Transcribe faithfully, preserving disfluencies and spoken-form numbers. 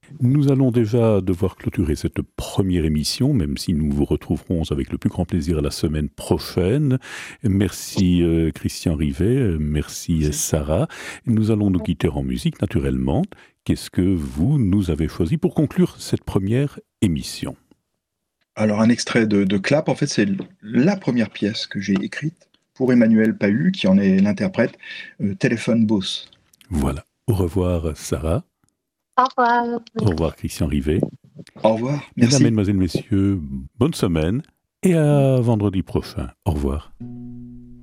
Nous allons déjà devoir clôturer cette première émission, même si nous vous retrouverons avec le plus grand plaisir la semaine prochaine. Merci euh, Christian Rivet, euh, merci, merci Sarah. Nous allons nous quitter en musique, naturellement. Qu'est-ce que vous nous avez choisi pour conclure cette première émission? Alors, un extrait de, de Clap, en fait, c'est la première pièce que j'ai écrite pour Emmanuel Pahu, qui en est l'interprète, euh, Téléphone Boss. Voilà. Au revoir, Sarah. Au revoir. Au revoir, Christian Rivet. Au revoir. Merci. Mesdames, Mesdemoiselles, Messieurs, bonne semaine et à vendredi prochain. Au revoir.